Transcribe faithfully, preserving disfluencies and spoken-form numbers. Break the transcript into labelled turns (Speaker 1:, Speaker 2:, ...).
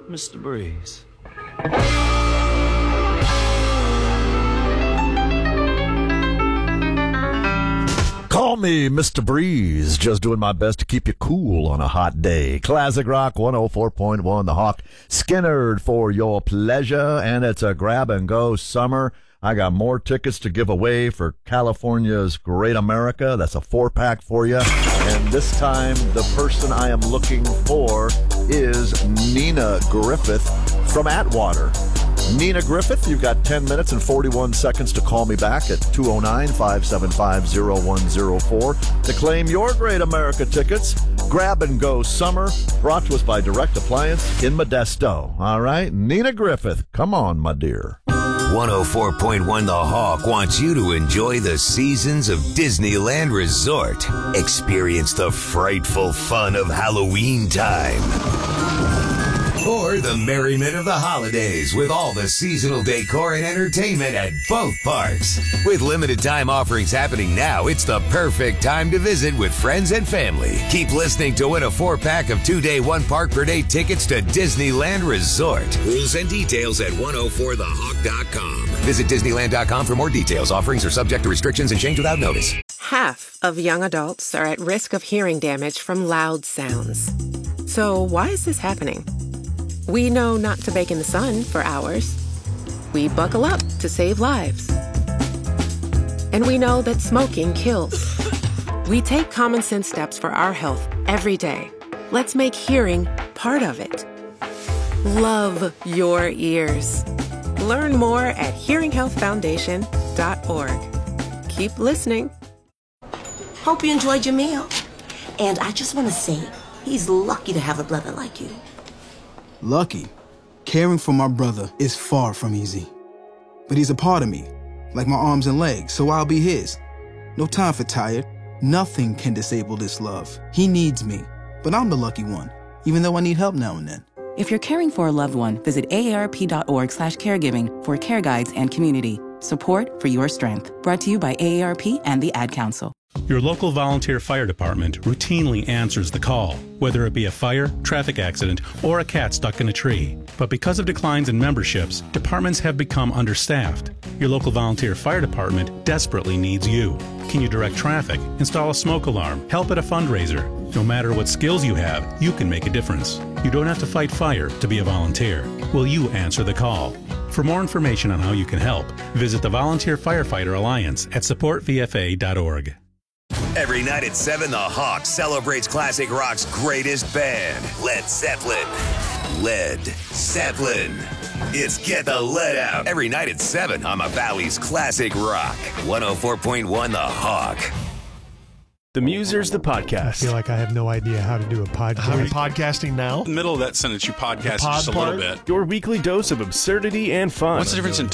Speaker 1: Mister Breeze.
Speaker 2: Call me Mister Breeze, just doing my best to keep you cool on a hot day. Classic Rock one oh four point one, The Hawk, Skinnerd for your pleasure, and it's a grab-and-go summer. I got more tickets to give away for California's Great America. That's a four-pack for you. And this time, the person I am looking for is Nina Griffith from Atwater. Nina Griffith, you've got ten minutes and forty-one seconds to call me back at two oh nine, five seven five, oh one oh four to claim your Great America tickets. Grab and Go Summer, brought to us by Direct Appliance in Modesto. All right, Nina Griffith, come on, my dear.
Speaker 3: one oh four point one The Hawk wants you to enjoy the seasons of Disneyland Resort. Experience the frightful fun of Halloween time. Or the merriment of the holidays with all the seasonal decor and entertainment at both parks. With limited time offerings happening now, it's the perfect time to visit with friends and family. Keep listening to win a four-pack of two-day, one-park-per-day tickets to Disneyland Resort. Rules and details at one oh four the hawk dot com. Visit Disneyland dot com for more details. Offerings are subject to restrictions and change without notice.
Speaker 4: Half of young adults are at risk of hearing damage from loud sounds. So why is this happening? We know not to bake in the sun for hours. We buckle up to save lives. And we know that smoking kills. We take common sense steps for our health every day. Let's make hearing part of it. Love your ears. Learn more at hearing health foundation dot org. Keep listening.
Speaker 5: Hope you enjoyed your meal. And I just want to say, he's lucky to have a brother like you.
Speaker 6: Lucky? Caring for my brother is far from easy. But he's a part of me, like my arms and legs, so I'll be his. No time for tired. Nothing can disable this love. He needs me, but I'm the lucky one, even though I need help now and then.
Speaker 7: If you're caring for a loved one, visit A A R P dot org slash caregiving for care guides and community. Support for your strength. Brought to you by A A R P and the Ad Council.
Speaker 8: Your local volunteer fire department routinely answers the call, whether it be a fire, traffic accident, or a cat stuck in a tree. But because of declines in memberships, departments have become understaffed. Your local volunteer fire department desperately needs you. Can you direct traffic, install a smoke alarm, help at a fundraiser? No matter what skills you have, you can make a difference. You don't have to fight fire to be a volunteer. Will you answer the call? For more information on how you can help, visit the Volunteer Firefighter Alliance at support v f a dot org.
Speaker 3: Every night at seven, The Hawk celebrates classic rock's greatest band, Led Zeppelin. Led Zeppelin. It's Get the Lead Out. Every night at seven on the Valley's Classic Rock. one oh four point one The Hawk.
Speaker 9: The Musers, the podcast.
Speaker 10: I feel like I have no idea how to do a podcast.
Speaker 11: Are we podcasting now?
Speaker 12: In the middle of that sentence, you podcast just a little bit.
Speaker 9: Your weekly dose of absurdity and fun.
Speaker 12: What's the difference in